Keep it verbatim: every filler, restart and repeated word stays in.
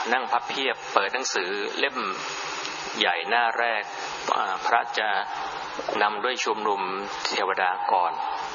นั่งพับเพียบเปิดหนังสือเล่มใหญ่หน้าแรกพระจะนำด้วยชุมนุมเทวดาก่อน